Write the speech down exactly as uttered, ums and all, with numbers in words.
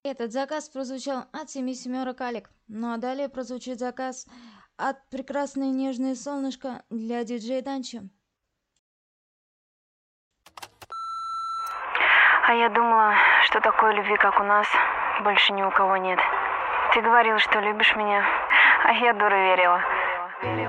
Этот заказ прозвучал от семи семерок Алик. Ну а далее прозвучит заказ от прекрасной нежное солнышко для диджея Данчи. А я думала, что такой любви, как у нас, больше ни у кого нет. Ты говорил, что любишь меня, а я, дура, верила.